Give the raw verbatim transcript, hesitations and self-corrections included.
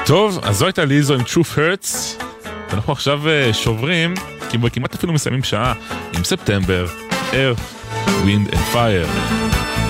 טוב, אז זו הייתה ליזו עם Truth Hurts, ואנחנו עכשיו שוברים, כמעט אפילו מסיימים שעה, עם ספטמבר, Earth, Wind and Fire.